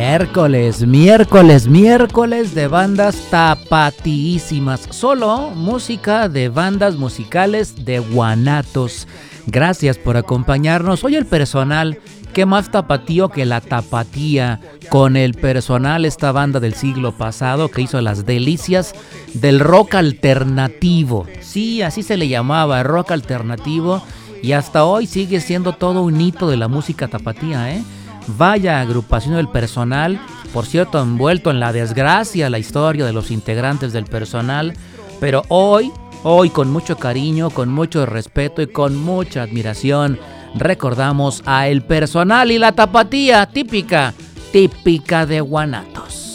Miércoles de bandas tapatíísimas. Solo música de bandas musicales de Guanatos. Gracias por acompañarnos. Hoy el personal, ¿qué más tapatío que la tapatía? Con el personal, esta banda del siglo pasado que hizo las delicias del rock alternativo. Sí, así se le llamaba, rock alternativo. Y hasta hoy sigue siendo todo un hito de la música tapatía, ¿eh? Vaya agrupación del personal, por cierto, envuelto en la desgracia, la historia de los integrantes del personal, pero hoy con mucho cariño, con mucho respeto y con mucha admiración, recordamos a el personal y la tapatía típica de Guanatos.